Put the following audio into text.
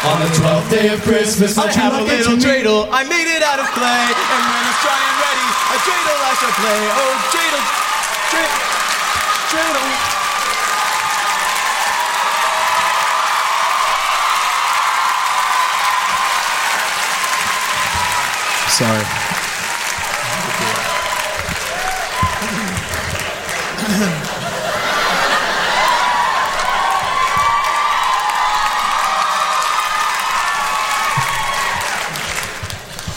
On the 12th day of Christmas, I have a little dreidel, I made it out of clay, and when it's dry and ready, a dreidel I shall play. Oh, dreidel, dreidel. Sorry.